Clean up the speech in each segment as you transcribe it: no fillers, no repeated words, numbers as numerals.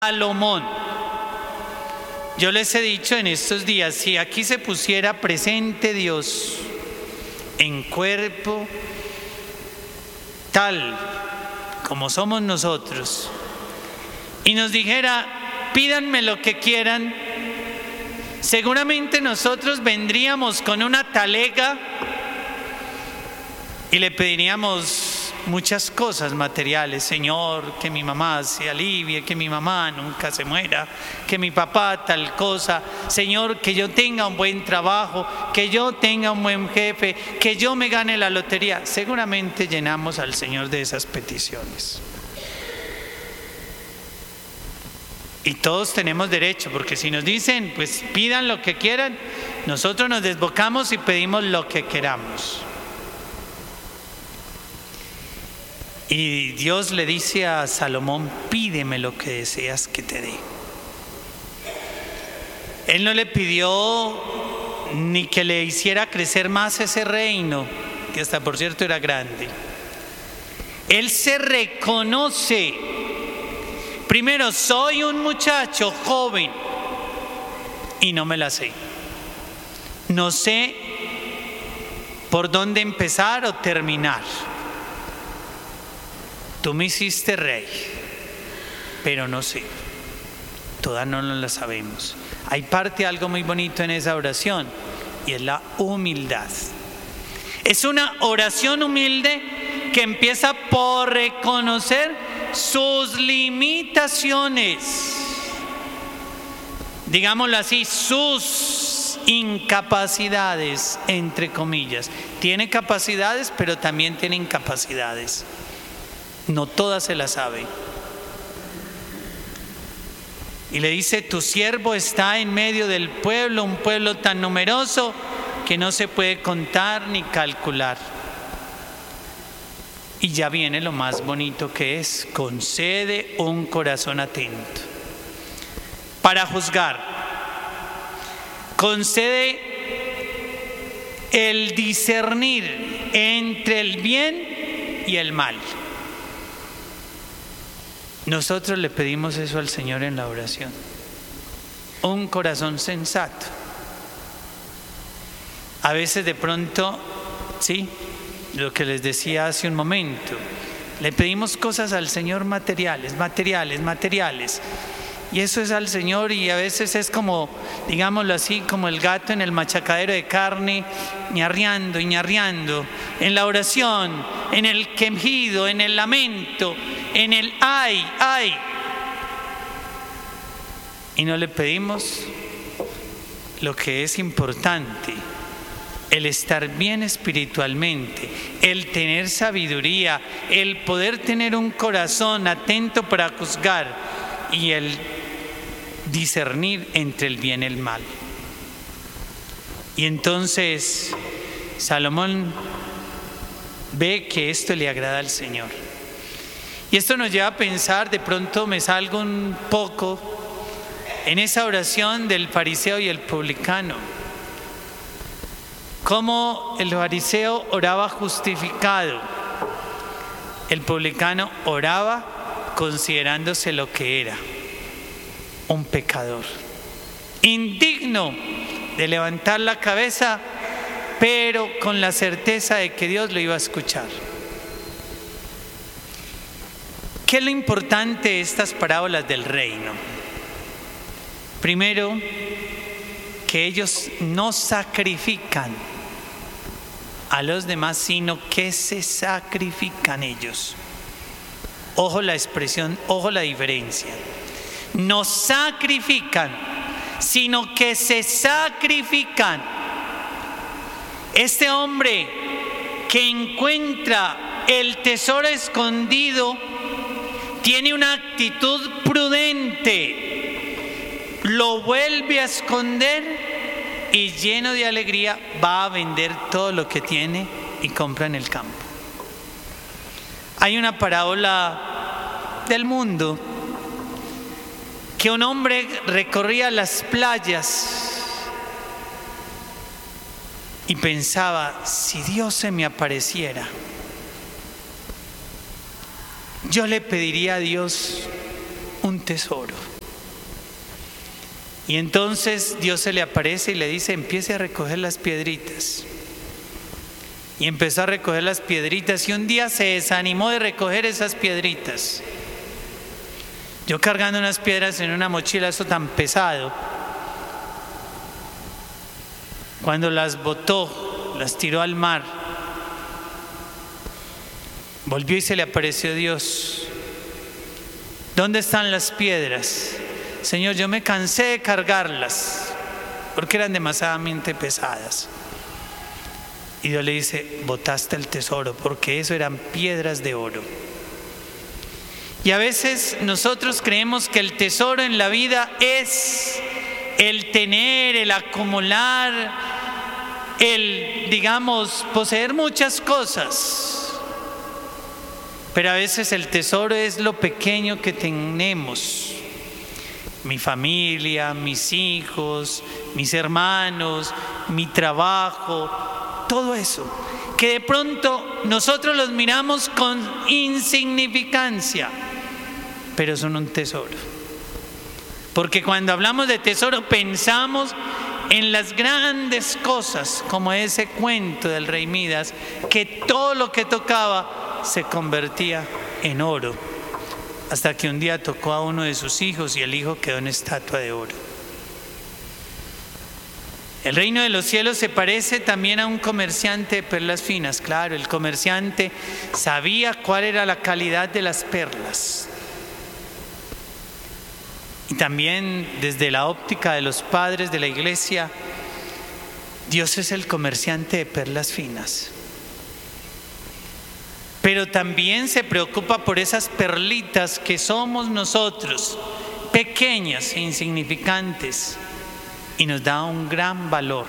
Salomón. Yo les he dicho en estos días, si aquí se pusiera presente Dios en cuerpo tal como somos nosotros y nos dijera, pídanme lo que quieran, seguramente nosotros vendríamos con una talega y le pediríamos muchas cosas materiales. Señor, que mi mamá se alivie, que mi mamá nunca se muera, que mi papá tal cosa. Señor, que yo tenga un buen trabajo, que yo tenga un buen jefe, que yo me gane la lotería. Seguramente llenamos al Señor de esas peticiones. Y todos tenemos derecho, porque si nos dicen, pues pidan lo que quieran, nosotros nos desbocamos y pedimos lo que queramos. Y Dios le dice a Salomón, pídeme lo que deseas que te dé. Él no le pidió ni que le hiciera crecer más ese reino, que hasta por cierto era grande. Él se reconoce. Primero, soy un muchacho joven y no me la sé. No sé por dónde empezar o terminar. Tú me hiciste rey, pero no sé, todas no nos la sabemos. Hay algo muy bonito en esa oración y es la humildad. Es una oración humilde que empieza por reconocer sus limitaciones, digámoslo así, sus incapacidades, entre comillas. Tiene capacidades, pero también tiene incapacidades. No todas se las sabe. Y le dice, tu siervo está en medio del pueblo, un pueblo tan numeroso que no se puede contar ni calcular. Y ya viene lo más bonito que es, concede un corazón atento para juzgar. Concede el discernir entre el bien y el mal. Nosotros le pedimos eso al Señor en la oración. Un corazón sensato. A veces de pronto, sí, lo que les decía hace un momento, le pedimos cosas al Señor materiales. Y eso es al Señor y a veces es como, digámoslo así, como el gato en el machacadero de carne, ñarreando y ñarreando, en la oración, en el quejido, en el lamento, en el ay, ay. Y no le pedimos lo que es importante, el estar bien espiritualmente, el tener sabiduría, el poder tener un corazón atento para juzgar y el discernir entre el bien y el mal. Y entonces Salomón ve que esto le agrada al Señor. Y esto nos lleva a pensar, de pronto me salgo un poco en esa oración del fariseo y el publicano. Cómo el fariseo oraba justificado, el publicano oraba considerándose lo que era, un pecador, indigno de levantar la cabeza, pero con la certeza de que Dios lo iba a escuchar. ¿Qué es lo importante de estas parábolas del reino? Primero, que ellos no sacrifican a los demás, sino que se sacrifican ellos. Ojo la expresión, ojo la diferencia. No sacrifican, sino que se sacrifican. Este hombre que encuentra el tesoro escondido tiene una actitud prudente, lo vuelve a esconder y lleno de alegría va a vender todo lo que tiene y compra en el campo. Hay una parábola del mundo que un hombre recorría las playas y pensaba, si Dios se me apareciera, yo le pediría a Dios un tesoro. Y entonces Dios se le aparece y le dice: empiece a recoger las piedritas. Y empezó a recoger las piedritas y un día se desanimó de recoger esas piedritas. Yo cargando unas piedras en una mochila, eso tan pesado. Cuando las botó, las tiró al mar, volvió y se le apareció Dios. ¿Dónde están las piedras? Señor, yo me cansé de cargarlas porque eran demasiadamente pesadas. Y Dios le dice: botaste el tesoro, porque eso eran piedras de oro. Y a veces nosotros creemos que el tesoro en la vida es el tener, el acumular, el, digamos, poseer muchas cosas. Pero a veces el tesoro es lo pequeño que tenemos. Mi familia, mis hijos, mis hermanos, mi trabajo, todo eso, que de pronto nosotros los miramos con insignificancia, pero son un tesoro. Porque cuando hablamos de tesoro pensamos en las grandes cosas, como ese cuento del rey Midas, que todo lo que tocaba se convertía en oro, hasta que un día tocó a uno de sus hijos y el hijo quedó en estatua de oro. El reino de los cielos se parece también a un comerciante de perlas finas. Claro, el comerciante sabía cuál era la calidad de las perlas. Y también desde la óptica de los padres de la iglesia, Dios es el comerciante de perlas finas. Pero también se preocupa por esas perlitas que somos nosotros, pequeñas e insignificantes, y nos da un gran valor.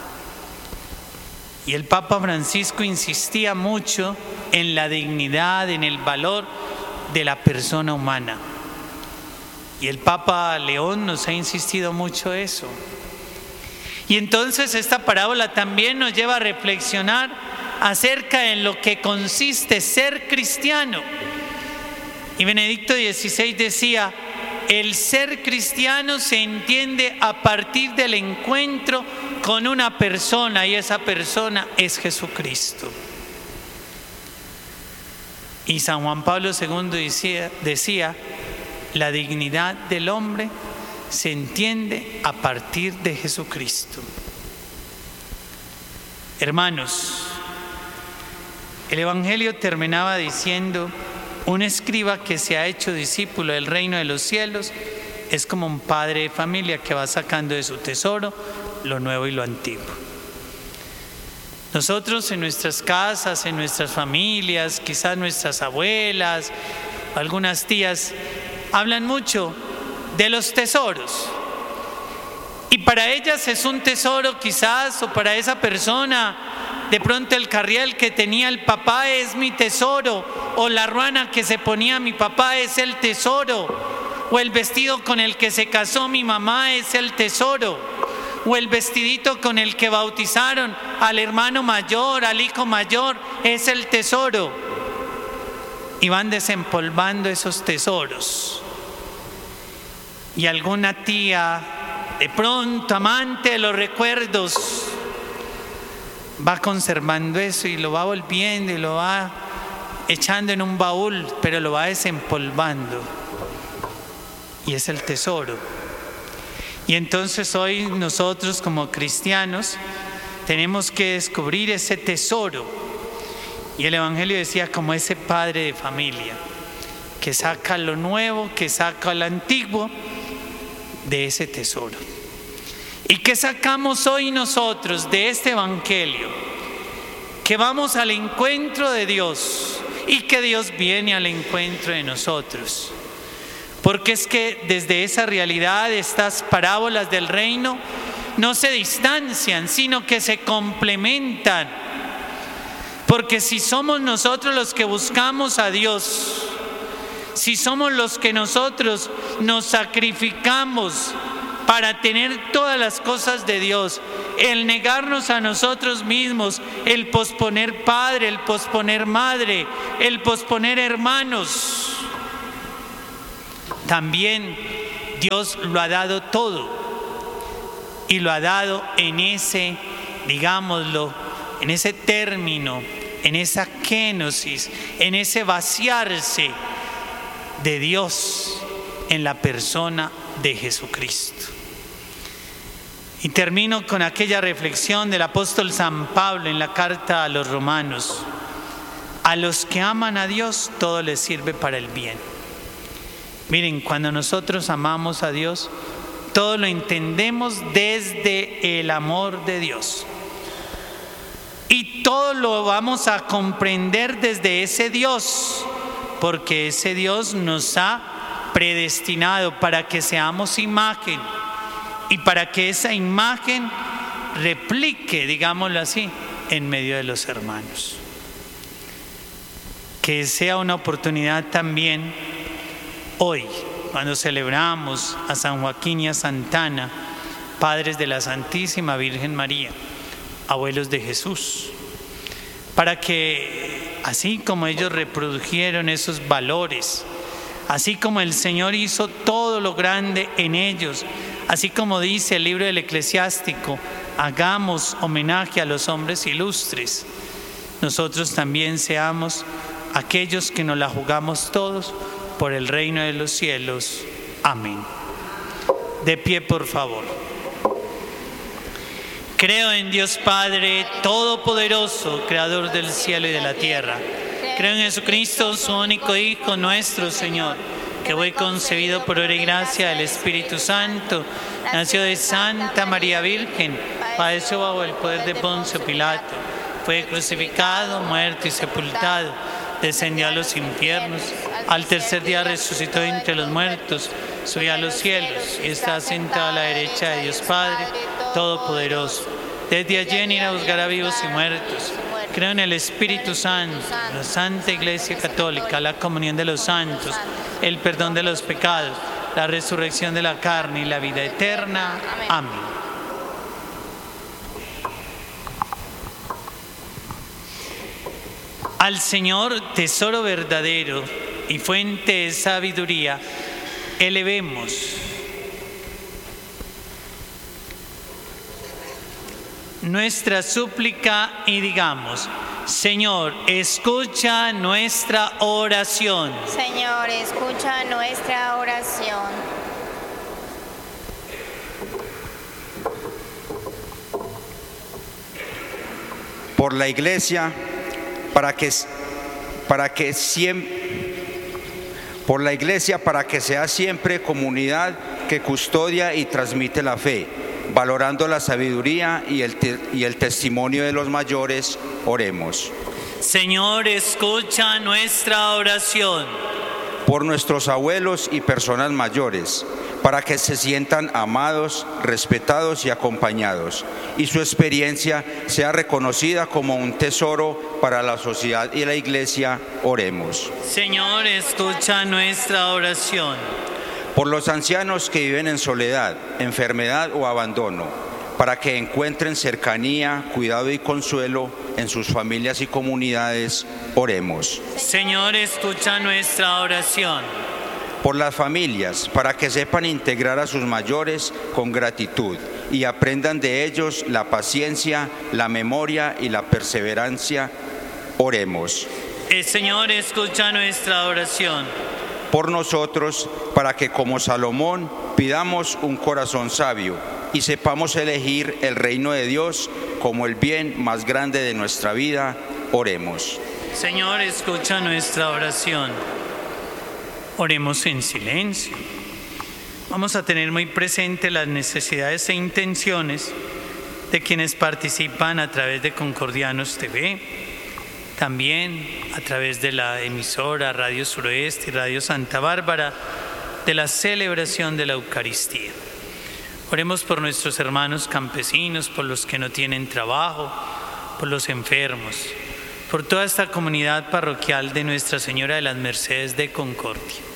Y el Papa Francisco insistía mucho en la dignidad, en el valor de la persona humana. Y el Papa León nos ha insistido mucho eso. Y entonces esta parábola también nos lleva a reflexionar acerca de lo que consiste ser cristiano. Y Benedicto XVI decía: el ser cristiano se entiende a partir del encuentro con una persona, y esa persona es Jesucristo. Y San Juan Pablo II decía: la dignidad del hombre se entiende a partir de Jesucristo. Hermanos, el Evangelio terminaba diciendo: un escriba que se ha hecho discípulo del reino de los cielos es como un padre de familia que va sacando de su tesoro lo nuevo y lo antiguo. Nosotros en nuestras casas, en nuestras familias, quizás nuestras abuelas, algunas tías, hablan mucho de los tesoros. Y para ellas es un tesoro quizás, o para esa persona, de pronto el carriel que tenía el papá es mi tesoro, o la ruana que se ponía mi papá es el tesoro, o el vestido con el que se casó mi mamá es el tesoro, o el vestidito con el que bautizaron al hermano mayor, al hijo mayor, es el tesoro. Y van desempolvando esos tesoros. Y alguna tía, de pronto amante de los recuerdos, va conservando eso y lo va volviendo y lo va echando en un baúl, pero lo va desempolvando. Y es el tesoro. Y entonces hoy nosotros como cristianos tenemos que descubrir ese tesoro. Y el Evangelio decía como ese padre de familia que saca lo nuevo, que saca lo antiguo de ese tesoro. ¿Y qué sacamos hoy nosotros de este Evangelio? Que vamos al encuentro de Dios y que Dios viene al encuentro de nosotros. Porque es que desde esa realidad estas parábolas del reino no se distancian, sino que se complementan. Porque si somos nosotros los que buscamos a Dios, si somos los que nosotros nos sacrificamos para tener todas las cosas de Dios, el negarnos a nosotros mismos, el posponer padre, el posponer madre, el posponer hermanos, también Dios lo ha dado todo. y lo ha dado en ese, digámoslo, en ese término, en esa kénosis, en ese vaciarse de Dios en la persona de Jesucristo. Y termino con aquella reflexión del apóstol San Pablo en la carta a los Romanos. A los que aman a Dios, todo les sirve para el bien. Miren, cuando nosotros amamos a Dios, todo lo entendemos desde el amor de Dios. Y todo lo vamos a comprender desde ese Dios, porque ese Dios nos ha predestinado para que seamos imagen y para que esa imagen replique, digámoslo así, en medio de los hermanos. Que sea una oportunidad también hoy, cuando celebramos a San Joaquín y a Santa Ana, padres de la Santísima Virgen María, abuelos de Jesús, para que así como ellos reprodujeron esos valores, así como el Señor hizo todo lo grande en ellos, así como dice el libro del Eclesiástico, hagamos homenaje a los hombres ilustres, nosotros también seamos aquellos que nos la jugamos todos por el reino de los cielos. Amén. De pie, por favor. Creo en Dios Padre Todopoderoso, Creador del cielo y de la tierra. Creo en Jesucristo, su único Hijo, nuestro Señor, que fue concebido por obra y gracia del Espíritu Santo, nació de Santa María Virgen, padeció bajo el poder de Poncio Pilato, fue crucificado, muerto y sepultado, descendió a los infiernos, al tercer día resucitó entre los muertos, subió a los cielos y está sentado a la derecha de Dios Padre Todopoderoso. Desde allí en ir a juzgar a vivos y muertos. Creo en el Espíritu Santo, la Santa Iglesia Católica, la comunión de los santos, el perdón de los pecados, la resurrección de la carne y la vida eterna. Amén. Al Señor, tesoro verdadero y fuente de sabiduría, elevemos nuestra súplica y digamos: Señor, escucha nuestra oración. Señor, escucha nuestra oración. Por la Iglesia, para que sea siempre comunidad que custodia y transmite la fe, valorando la sabiduría y el testimonio de los mayores, oremos. Señor, escucha nuestra oración. Por nuestros abuelos y personas mayores, para que se sientan amados, respetados y acompañados, y su experiencia sea reconocida como un tesoro para la sociedad y la Iglesia, oremos. Señor, escucha nuestra oración. Por los ancianos que viven en soledad, enfermedad o abandono, para que encuentren cercanía, cuidado y consuelo en sus familias y comunidades, oremos. Señor, escucha nuestra oración. Por las familias, para que sepan integrar a sus mayores con gratitud y aprendan de ellos la paciencia, la memoria y la perseverancia, oremos. Señor, escucha nuestra oración. Por nosotros, para que como Salomón pidamos un corazón sabio y sepamos elegir el reino de Dios como el bien más grande de nuestra vida, oremos. Señor, escucha nuestra oración. Oremos en silencio. Vamos a tener muy presente las necesidades e intenciones de quienes participan a través de Concordianos TV, también a través de la emisora Radio Suroeste y Radio Santa Bárbara, de la celebración de la Eucaristía. Oremos por nuestros hermanos campesinos, por los que no tienen trabajo, por los enfermos, por toda esta comunidad parroquial de Nuestra Señora de las Mercedes de Concordia.